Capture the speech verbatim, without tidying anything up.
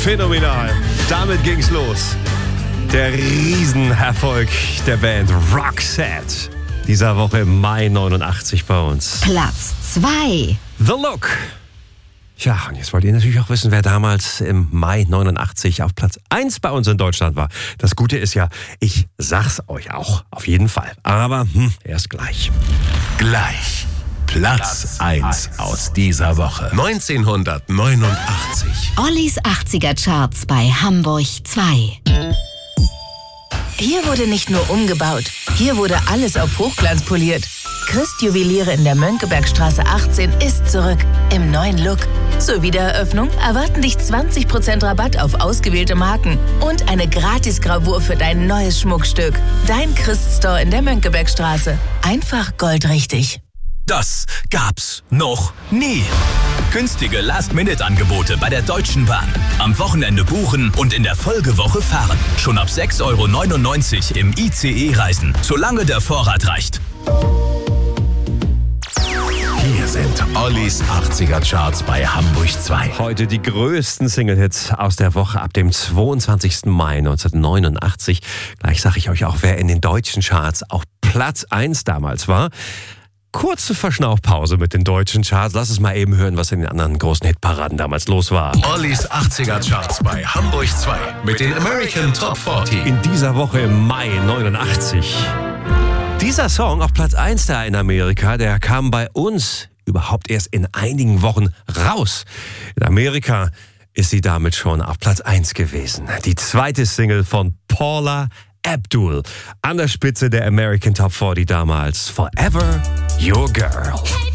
Phänomenal. Damit ging's los. Der Riesenerfolg der Band Roxette. Dieser Woche im Mai neunundachtzig bei uns. Platz zwei. The Look. Ja, und jetzt wollt ihr natürlich auch wissen, wer damals im Mai neunundachtzig auf Platz eins bei uns in Deutschland war. Das Gute ist ja, ich sag's euch auch, auf jeden Fall. Aber hm, erst gleich. Gleich. Platz eins aus dieser Woche. neunzehnhundertneunundachtzig. Ollis achtziger Charts bei Hamburg zwei. Hier wurde nicht nur umgebaut, hier wurde alles auf Hochglanz poliert. Christ Juweliere in der Mönckebergstraße achtzehn ist zurück im neuen Look. Zur Wiedereröffnung erwarten dich zwanzig Prozent Rabatt auf ausgewählte Marken und eine Gratisgravur für dein neues Schmuckstück. Dein Christ Store in der Mönckebergstraße. Einfach goldrichtig. Das gab's noch nie. Günstige Last-Minute-Angebote bei der Deutschen Bahn. Am Wochenende buchen und in der Folgewoche fahren. Schon ab sechs Euro neunundneunzig im I C E-Reisen, solange der Vorrat reicht. Hier sind Ollis achtziger Charts bei Hamburg zwei. Heute die größten Single-Hits aus der Woche ab dem zweiundzwanzigsten Mai neunzehnhundertneunundachtzig. Gleich sage ich euch auch, wer in den deutschen Charts auf Platz eins damals war. Kurze Verschnaufpause mit den deutschen Charts. Lass es mal eben hören, was in den anderen großen Hitparaden damals los war. Ollis achtziger Charts bei Hamburg zwei mit den American Top vierzig. In dieser Woche im Mai neunundachtzig. Dieser Song auf Platz eins da in Amerika, der kam bei uns überhaupt erst in einigen Wochen raus. In Amerika ist sie damit schon auf Platz eins gewesen. Die zweite Single von Paula Abdul an der Spitze der American Top vierzig damals. Forever Your Girl.